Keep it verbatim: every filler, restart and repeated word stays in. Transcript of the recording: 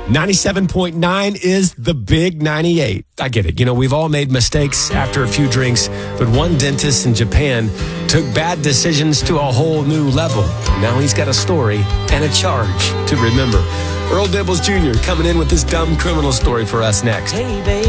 ninety-seven point nine is the big ninety-eight. I get it. You know, we've all made mistakes after a few drinks, but one dentist in Japan took bad decisions to a whole new level. Now he's got a story and a charge to remember. Earl Dibbles Junior coming in with this dumb criminal story for us next. Hey, baby.